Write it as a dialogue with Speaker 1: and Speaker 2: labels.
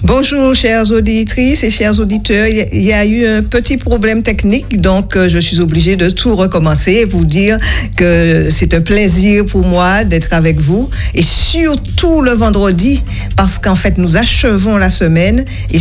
Speaker 1: Bonjour, chères auditrices et chers auditeurs. Il y a eu un petit problème technique, donc je suis obligée de tout recommencer et vous dire que c'est un plaisir pour moi d'être avec vous et surtout le vendredi parce qu'en fait, nous achevons la semaine et